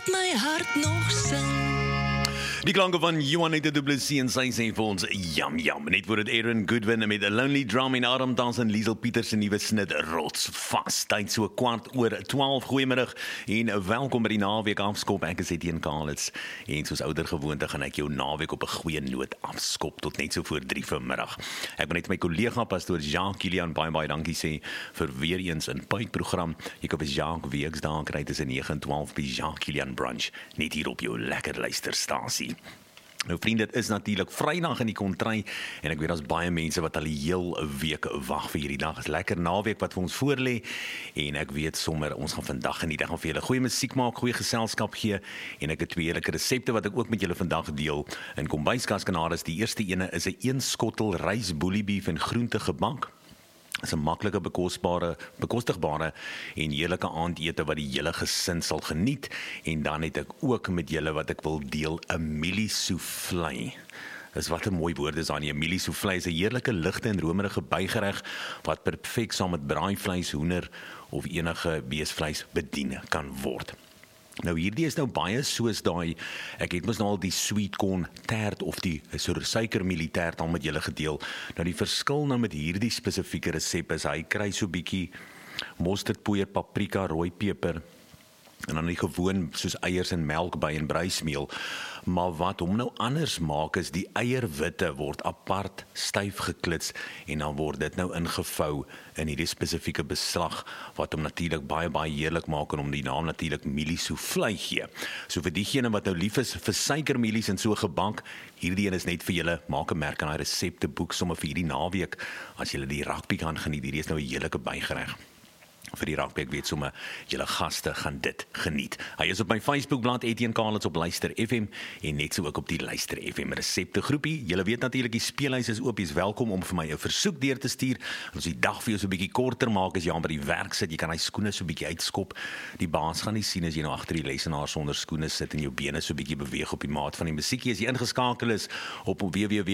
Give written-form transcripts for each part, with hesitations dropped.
laat my hart nog sing. Die klanke van Juanita Du Plessis en sy sê vir ons jam jam. Net voor het Aaron Goodwin met A Lonely Drum en Adam Dans en Liesel Pieters se nuwe snit rots vas. Tyd so 11:15. Goeiemiddag en welkom by die naweek afskop. Ek is Etienne Kalitz en soos ouer gewoonte gaan ek jou naweek op 'n goeie noot afskop tot net so voor 3 vanmiddag. Ek wil net my kollega pastoor Jacques Kilian baie dankie sê vir weer eens 'n pyprogram. Jy kan vir Jacques weksdae kry tussen 9 en 12 by Jacques Kilian Brunch net hier op jou lekker luisterstasie. Nou vriende, dit is natuurlik Vrydag in die kontry en ek weet daar's baie mense wat al die heel week wag vir hierdie dag. Is lekker naweek wat vir ons voorlê en ek weet sommer ons gaan vandag geniet. Ek gaan vir julle goeie musiek maak, goeie geselskap gee en ek het 2 heerlike resepte wat ek ook met julle vandag deel in kombuiskaskanades. Die eerste ene is 'n 1 skottel rys boelie beef en groente gebak. Dit is 'n maklike, bekostigbare en heerlike aandete wat die hele gesin sal geniet. En dan het ek ook met julle wat ek wil deel 'n mielie soufflé. Dis wat 'n mooi woord is aan die mielie soufflé. Is 'n heerlike ligte en romerige bygereg wat perfek saam met braaivleis, hoender of enige beesvleis bedien kan word. Nou hierdie is nou baie soos daai, ek het mos nou al die sweet corn tert of die suikermielie tert al met julle gedeel. Nou die verskil nou met hierdie spesifieke resep is hy kry so bietjie mosterdpoeier, paprika, rooi peper en dan die gewoon soos eiers en melk by en bruismeel. Maar wat hom nou anders maak is die eierwitte word apart styf geklits en dan word dit nou ingevou in hierdie spesifieke beslag wat hom natuurlik baie heerlik maak en hom die naam natuurlik mielie soufflé gee. So vir diegene wat nou lief is vir suikermielies en so gebak, hierdie een is net vir julle, maak 'n merk aan daai resepteboek sommer vir hierdie naweek as julle die rugby kan geniet. Hierdie is nou 'n heerlike bygereg vir die rugby. Ek weet sommer julle gaste gaan dit geniet. Hy is op my Facebookblad Etienne Kalitz op Luister FM en net so ook op die Luister FM resepte groepie. Julle weet natuurlik die speellys is oop. Jy's welkom om vir my 'n versoek deur te stuur. As die dag vir jou so 'n bietjie korter maak as jy aan by die werk sit, jy kan hy skoene so 'n bietjie uitskop. Die baas gaan nie sien as jy nou agter die lesenaar sonder skoene sit en jou bene so 'n bietjie beweeg op die maat van die musiekie. As jy ingeskakel is op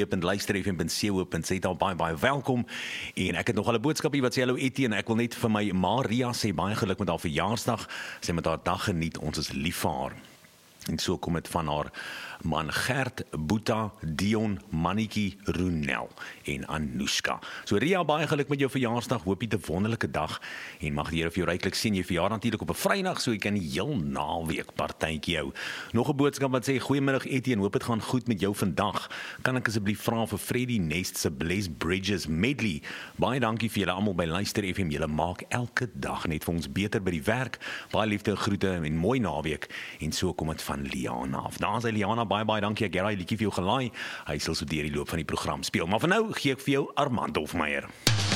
www.luisterfm.co.za, baie welkom. En ek het nog al 'n boodskapie wat sê hallo Etienne, ek wil net vir my Maria sê baie geluk met haar verjaarsdag. Sy met haar dag geniet, ons is lief vir haar. En so kom dit van haar man Gert, Boeta, Dion, Mannetjie, Ronel en Anoushka. So Ria, baie geluk met jou verjaarsdag. Hoop jy 'n wonderlike dag en mag die Here vir jou ryklik sien. Jy verjaar natuurlik op 'n Vrydag, so jy kan die heel naweek partytjie hou. Nog 'n boodskap wat sê goeiemiddag Etienne, hoop dit gaan goed met jou vandag. Kan ek asseblief vra vir Freddie Nest se Bless Bridges medley? Baie dankie vir julle almal by Luister FM. Julle maak elke dag net vir ons beter by die werk. Baie liefde en groete en mooi naweek. En so kom dit van Liana af. Daar is Liana, baie dankie. Ek het hy liedjie vir jou gelaai. Hy sal so deur die loop van die program speel. Maar vir nou gee ek vir jou Armand Hofmeyer.